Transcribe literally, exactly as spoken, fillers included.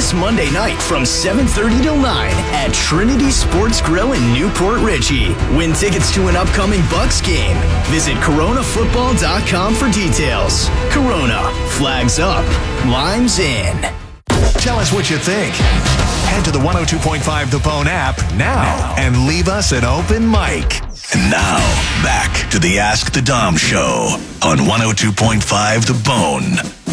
this Monday night from seven thirty till nine at Trinity Sports Grill in Newport Richey. Win tickets to an upcoming Bucks game. Visit corona football dot com for details. Corona, flags up, limes in. Tell us what you think. Head to the one oh two point five The Bone app now and leave us an open mic. And now, back to the Ask the Dom show on one oh two point five The Bone.